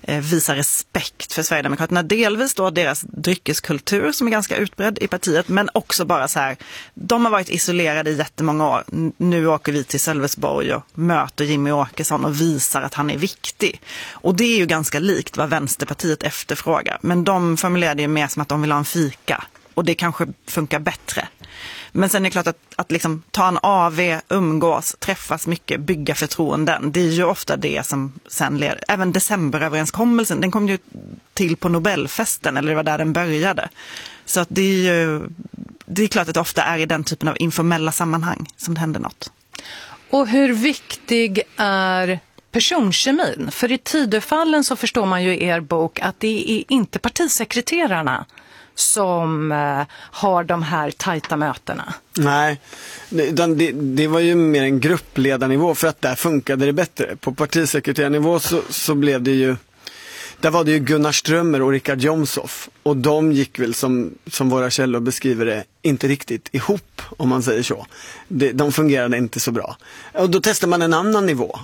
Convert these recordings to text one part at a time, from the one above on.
visa respekt för Sverigedemokraterna. Delvis då deras dryckeskultur som är ganska utbredd i partiet, men också bara så här, de har varit isolerade i jättemånga år. Nu åker vi till Sölvesborg och möter Jimmy Åkesson och visar att han är viktig. Och det är ju ganska likt vad Vänsterpartiet efterfrågar. Men de formulerade ju mer som att de vill ha en fika. Och det kanske funkar bättre. Men sen är det klart att liksom ta en AV, umgås, träffas mycket, bygga förtroenden. Det är ju ofta det som sen leder. Även decemberöverenskommelsen, den kom ju till på Nobelfesten, eller det var där den började. Så att det är klart att det ofta är i den typen av informella sammanhang som det händer något. Och hur viktig är personkemin? För i Tidöfallen så förstår man ju i er bok att det är inte partisekreterarna som har de här tajta mötena. Nej, det var ju mer en gruppledarnivå, för att där funkade det bättre. På partisekreterarnivå så blev det ju, där var det ju Gunnar Strömmer och Richard Jomshof, och de gick väl som våra källor beskriver det inte riktigt ihop, om man säger så. De fungerade inte så bra. Och då testar man en annan nivå,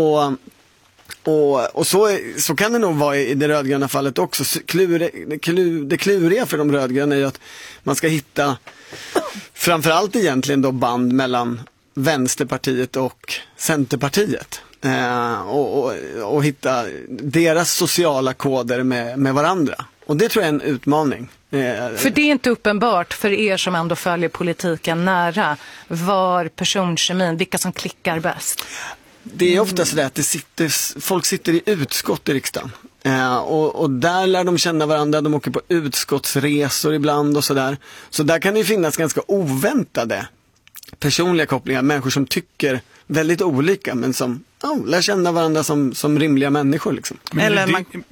och så kan det nog vara i det rödgröna fallet också. Det kluriga för de rödgröna är ju att man ska hitta framförallt egentligen då band mellan Vänsterpartiet och Centerpartiet. Och hitta deras sociala koder med varandra. Och det tror jag är en utmaning. För det är inte uppenbart för er som ändå följer politiken nära var personkemin, vilka som klickar bäst. Det är ofta så där att folk sitter i utskott i riksdagen. Och där lär de känna varandra, de åker på utskottsresor ibland och sådär. Så där kan det ju finnas ganska oväntade personliga kopplingar, människor som tycker väldigt olika men som lär känna varandra som rimliga människor liksom. Eller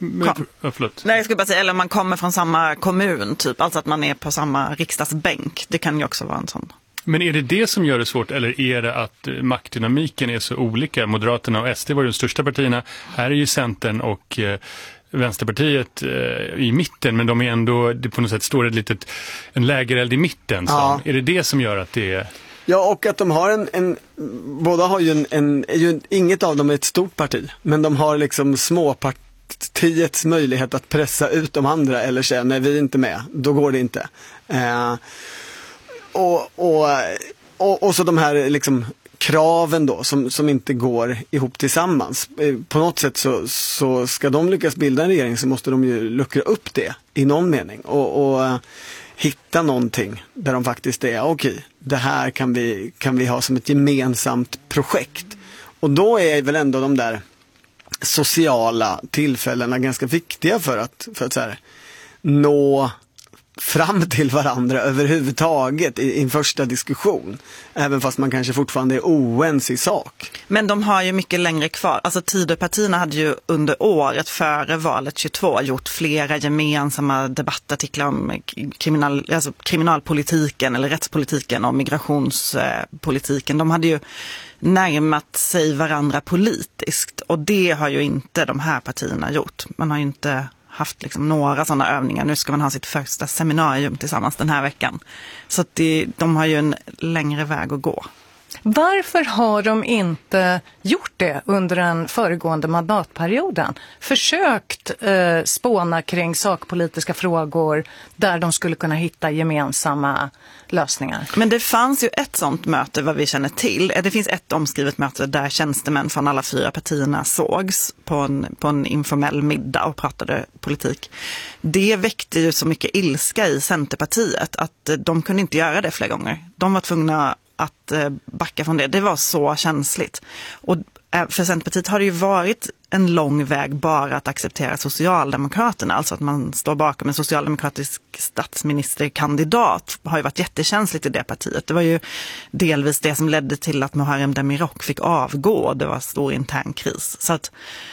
man kommer från samma kommun typ, alltså att man är på samma riksdagsbänk. Det kan ju också vara en sån. Men är det som gör det svårt, eller är det att maktdynamiken är så olika? Moderaterna och SD var ju de största partierna. Här är ju Centern och Vänsterpartiet i mitten, men de är ändå, det på något sätt står en lägereld i mitten. Så. Ja. Är det som gör att det är... Ja, och att de har båda har ju inget av dem är ett stort parti, men de har liksom småpartiets möjlighet att pressa ut de andra eller säga nej, vi är inte med, då går det inte. Och så de här liksom kraven då som inte går ihop tillsammans. På något sätt så ska de lyckas bilda en regering, så måste de ju luckra upp det i någon mening och hitta någonting där de faktiskt är okej, det här kan vi ha som ett gemensamt projekt. Och då är väl ändå de där sociala tillfällena ganska viktiga för att så här, nå fram till varandra överhuvudtaget i en första diskussion. Även fast man kanske fortfarande är oense i sak. Men de har ju mycket längre kvar. Alltså Tidöpartierna hade ju under året före valet 22 gjort flera gemensamma debattartiklar om kriminalpolitiken eller rättspolitiken och migrationspolitiken. De hade ju närmat sig varandra politiskt, och det har ju inte de här partierna gjort. Man har ju inte haft liksom några sådana övningar. Nu ska man ha sitt första seminarium tillsammans den här veckan. Så att de har ju en längre väg att gå. Varför har de inte gjort det under den föregående mandatperioden? Försökt spåna kring sakpolitiska frågor där de skulle kunna hitta gemensamma lösningar. Men det fanns ju ett sånt möte vad vi känner till. Det finns ett omskrivet möte där tjänstemän från alla 4 partierna sågs på en informell middag och pratade politik. Det väckte ju så mycket ilska i Centerpartiet att de kunde inte göra det fler gånger. De var tvungna att backa från det. Det var så känsligt. Och för Centerpartiet har det ju varit en lång väg bara att acceptera Socialdemokraterna. Alltså att man står bakom en socialdemokratisk statsministerkandidat har ju varit jättekänsligt i det partiet. Det var ju delvis det som ledde till att Muharrem Demirok fick avgå. Det var stor intern kris. Så att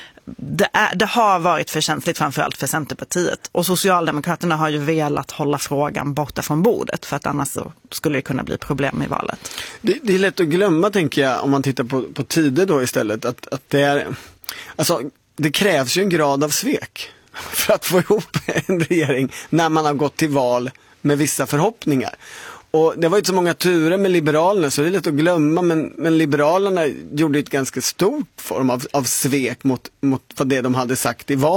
det har varit för känsligt framförallt för Centerpartiet. Och Socialdemokraterna har ju velat hålla frågan borta från bordet, för att annars så skulle det kunna bli problem i valet. Det är lätt att glömma, tänker jag, om man tittar på tider då istället. Att det är, alltså, det krävs ju en grad av svek för att få ihop en regering när man har gått till val med vissa förhoppningar. Och det var ju inte så många turer med Liberalerna, så det är lätt att glömma, men Liberalerna gjorde ett ganska stort form av svek mot vad det de hade sagt i val.